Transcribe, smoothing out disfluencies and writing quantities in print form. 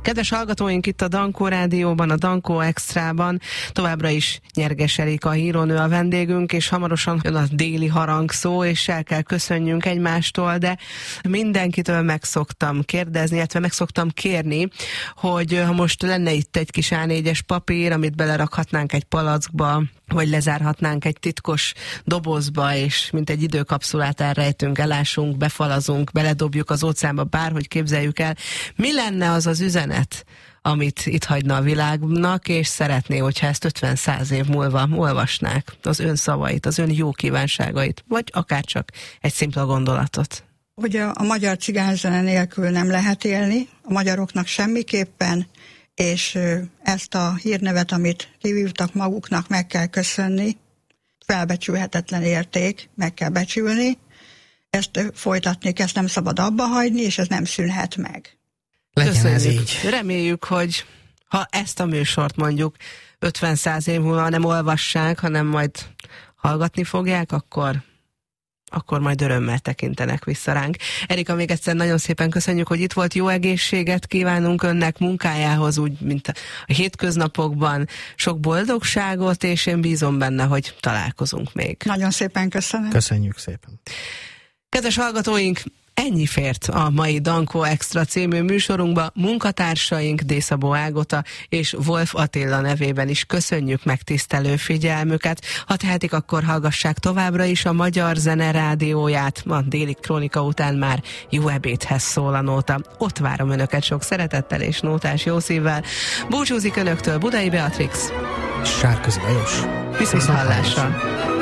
Kedves hallgatóink, itt a Dankó Rádióban, a Dankó Extrában továbbra is Nyerges Erika írónő a vendégünk, és hamarosan jön a déli harangszó, és el kell köszönjünk egymástól, de mindenkitől meg szoktam kérdezni, illetve meg szoktam kérni, hogy ha most lenne itt egy kis A4-es papír, amit belerakhatnánk egy palackba, vagy lezárhatnánk egy titkos dobozba, és mint egy időkapszulát elrejtünk, elásunk, befalazunk, beledobjuk az óceánba, bárhogy képzeljük el. Mi lenne az az üzenet, amit itt hagyna a világnak, és szeretné, hogyha ezt 50-100 év múlva olvasnák, az ön szavait, az ön jó kívánságait, vagy akár csak egy szimpla gondolatot? Hogy a magyar cigányzene nélkül nem lehet élni, a magyaroknak semmiképpen, és ezt a hírnevet, amit kivívtak maguknak, meg kell köszönni, felbecsülhetetlen érték, meg kell becsülni, ezt folytatni, ezt nem szabad abba hagyni, és ez nem szűnhet meg. Legyen ez így. Reméljük, hogy ha ezt a műsort mondjuk 50-100 év múlva nem olvassák, hanem majd hallgatni fogják, akkor majd örömmel tekintenek vissza ránk. Erika, még egyszer nagyon szépen köszönjük, hogy itt volt, jó egészséget kívánunk önnek munkájához, úgy, mint a hétköznapokban, sok boldogságot, és én bízom benne, hogy találkozunk még. Nagyon szépen köszönöm. Köszönjük szépen. Kedves hallgatóink, ennyi fért a mai Dankó Extra című műsorunkba. Munkatársaink D. Szabó Ágota és Wolf Attila nevében is köszönjük megtisztelő figyelmüket. Ha tehetik, akkor hallgassák továbbra is a Magyar Zene Rádióját. A déli krónika után már jó ebédhez szól a nóta. Ott várom önöket sok szeretettel és nótás jó szívvel. Búcsúzik önöktől Budai Beatrix. Sárközi Lajos. Viszont hallásra.